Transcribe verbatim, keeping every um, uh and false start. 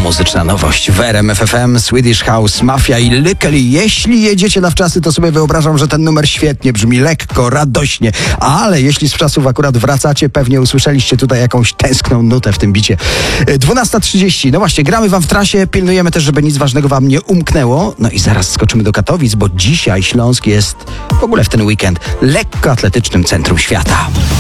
muzyczna nowość w R M F F M, Swedish House Mafia i Lykkeli. Jeśli jedziecie na wczasy, to sobie wyobrażam, że ten numer świetnie brzmi, lekko, radośnie, ale jeśli z wczasów akurat wracacie, pewnie usłyszeliście tutaj jakąś tęskną nutę w tym bicie. dwunasta trzydzieści, no właśnie, gramy wam w trasie, pilnujemy też, żeby nic ważnego wam nie umknęło, no i zaraz skoczymy do Katowic, bo dzisiaj Śląsk jest w ogóle w ten weekend lekkoatletycznym centrum świata.